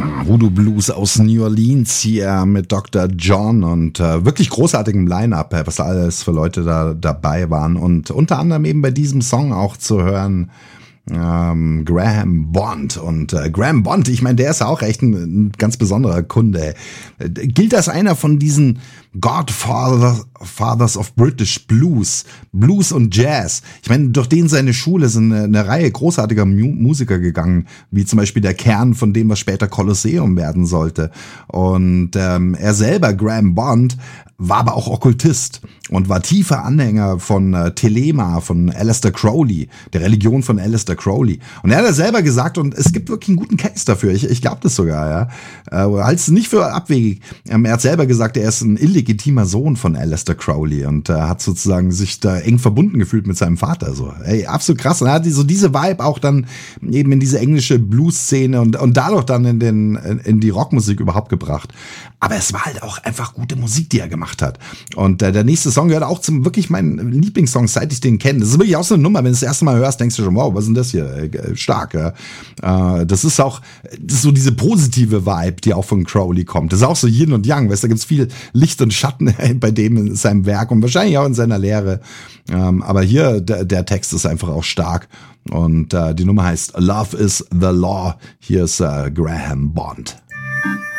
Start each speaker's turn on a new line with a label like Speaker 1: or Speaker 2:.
Speaker 1: Voodoo Blues aus New Orleans hier mit Dr. John und wirklich großartigem Line-Up, was da alles für Leute da dabei waren und unter anderem eben bei diesem Song auch zu hören Graham Bond und Graham Bond, ich meine, der ist ja auch echt ein ganz besonderer Kunde. Gilt als einer von diesen Godfathers of British Blues und Jazz. Ich meine, durch den seine Schule sind eine Reihe großartiger Musiker gegangen, wie zum Beispiel der Kern von dem, was später Kolosseum werden sollte. Und er selber, Graham Bond, war aber auch Okkultist und war tiefer Anhänger von Thelema, von Aleister Crowley, der Religion von Aleister Crowley. Und er hat ja selber gesagt, und es gibt wirklich einen guten Case dafür, ich glaube das sogar, ja. Halt's nicht für abwegig. Er hat selber gesagt, er ist ein illegitimer Sohn von Aleister Crowley und hat sozusagen sich da eng verbunden gefühlt mit seinem Vater. So, ey, absolut krass. Und er hat so diese Vibe auch dann eben in diese englische Blues-Szene und dadurch dann in die Rockmusik überhaupt gebracht. Aber es war halt auch einfach gute Musik, die er gemacht hat. Und der nächste Song gehört auch zum wirklich meinen Lieblingssongs, seit ich den kenne. Das ist wirklich auch so eine Nummer, wenn du das erste Mal hörst, denkst du schon, wow, was ist denn das hier? Stark, ja. Das ist so diese positive Vibe, die auch von Crowley kommt. Das ist auch so Yin und Yang, weißt du, da gibt's viel Licht und Schatten bei dem in seinem Werk und wahrscheinlich auch in seiner Lehre. Aber hier, der Text ist einfach auch stark. Und die Nummer heißt Love is the Law. Hier ist Graham Bond.